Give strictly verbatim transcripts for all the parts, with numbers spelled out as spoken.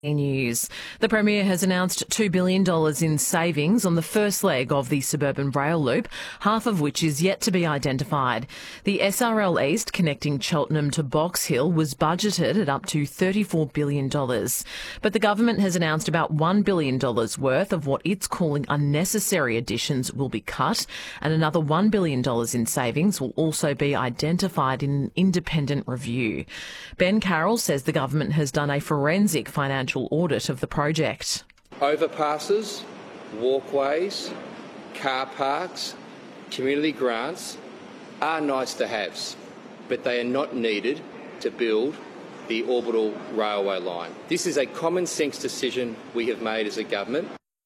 News. The Premier has announced two billion dollars in savings on the first leg of the suburban rail loop, half of which is yet to be identified. The S R L East connecting Cheltenham to Box Hill was budgeted at up to thirty-four billion dollars. But the government has announced about one billion dollars worth of what it's calling unnecessary additions will be cut, and another one billion dollars in savings will also be identified in an independent review. Ben Carroll says the government has done a forensic financial audit of the project. Overpasses, walkways, car parks, community grants are nice to haves, but they are not needed to build the orbital railway line. This is a common sense decision we have made as a government.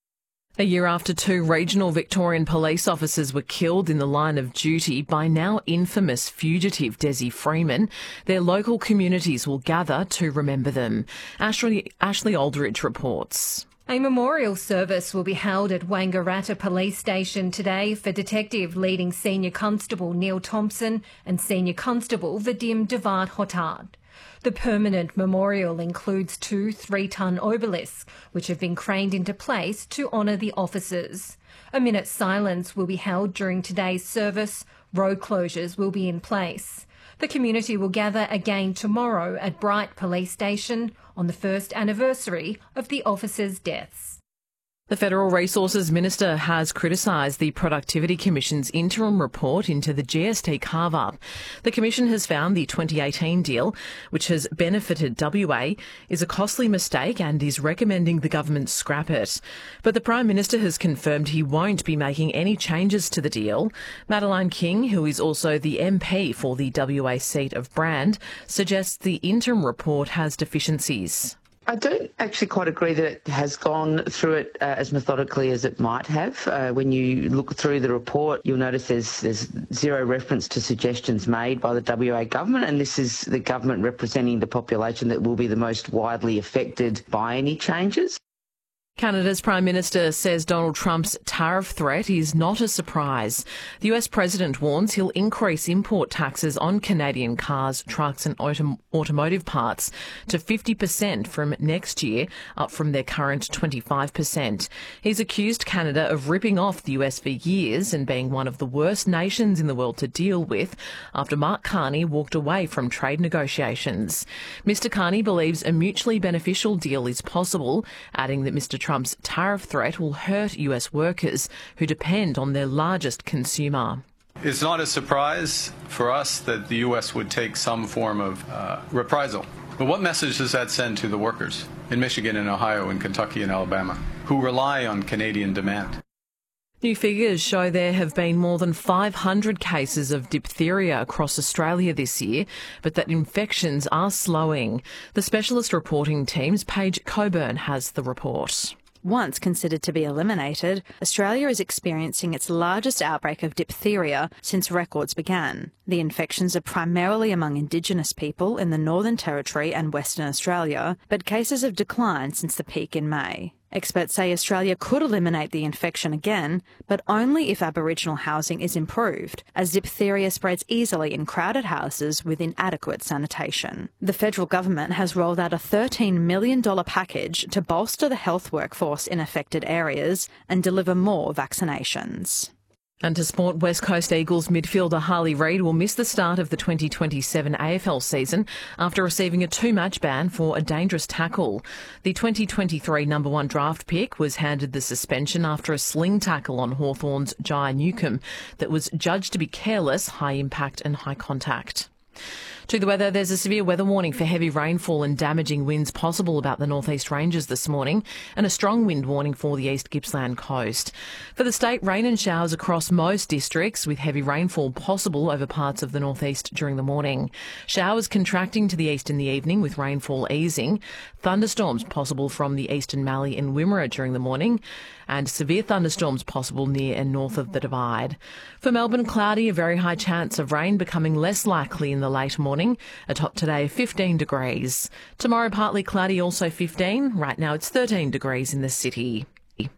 A year after two regional Victorian police officers were killed in the line of duty by now infamous fugitive Desi Freeman, their local communities will gather to remember them. Ashley, Ashley Aldridge reports. A memorial service will be held at Wangaratta Police Station today for Detective leading Senior Constable Neil Thompson and Senior Constable Vadim Devat Hotard. The permanent memorial includes two three-tonne obelisks, which have been craned into place to honour the officers. A minute's silence will be held during today's service. Road closures will be in place. The community will gather again tomorrow at Bright Police Station on the first anniversary of the officers' deaths. The Federal Resources Minister has criticised the Productivity Commission's interim report into the G S T carve-up. The Commission has found the twenty eighteen deal, which has benefited W A, is a costly mistake and is recommending the government scrap it. But the Prime Minister has confirmed he won't be making any changes to the deal. Madeleine King, who is also the M P for the W A seat of Brand, suggests the interim report has deficiencies. I don't actually quite agree that it has gone through it uh, as methodically as it might have. Uh, when you look through the report, you'll notice there's, there's zero reference to suggestions made by the W A government, and this is the government representing the population that will be the most widely affected by any changes. Canada's Prime Minister says Donald Trump's tariff threat is not a surprise. The U S President warns he'll increase import taxes on Canadian cars, trucks and autom- automotive parts to fifty percent from next year, up from their current twenty-five percent. He's accused Canada of ripping off the U S for years and being one of the worst nations in the world to deal with after Mark Carney walked away from trade negotiations. Mister Carney believes a mutually beneficial deal is possible, adding that Mister Trump's tariff threat will hurt U S workers who depend on their largest consumer. It's not a surprise for us that the U S would take some form of uh, reprisal. But what message does that send to the workers in Michigan and Ohio and Kentucky and Alabama who rely on Canadian demand? New figures show there have been more than five hundred cases of diphtheria across Australia this year, but that infections are slowing. The specialist reporting team's Paige Coburn has the report. Once considered to be eliminated, Australia is experiencing its largest outbreak of diphtheria since records began. The infections are primarily among Indigenous people in the Northern Territory and Western Australia, but cases have declined since the peak in May. Experts say Australia could eliminate the infection again, but only if Aboriginal housing is improved, as diphtheria spreads easily in crowded houses with inadequate sanitation. The federal government has rolled out a thirteen million dollars package to bolster the health workforce in affected areas and deliver more vaccinations. And to sport, West Coast Eagles midfielder Harley Reid will miss the start of the twenty twenty-seven A F L season after receiving a two-match ban for a dangerous tackle. The twenty twenty-three number one draft pick was handed the suspension after a sling tackle on Hawthorn's Jai Newcomb that was judged to be careless, high impact and high contact. To the weather, there's a severe weather warning for heavy rainfall and damaging winds possible about the northeast ranges this morning, and a strong wind warning for the East Gippsland coast. For the state, rain and showers across most districts, with heavy rainfall possible over parts of the northeast during the morning. Showers contracting to the east in the evening, with rainfall easing. Thunderstorms possible from the eastern Mallee and Wimmera during the morning, and severe thunderstorms possible near and north of the Divide. For Melbourne, cloudy, a very high chance of rain becoming less likely in the late morning. A top today of fifteen degrees. Tomorrow, partly cloudy, also fifteen. Right now, it's thirteen degrees in the city.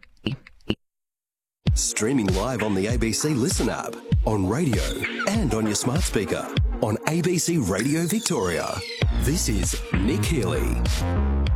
Streaming live on the A B C Listen app, on radio and on your smart speaker, on A B C Radio Victoria. This is Nick Healy.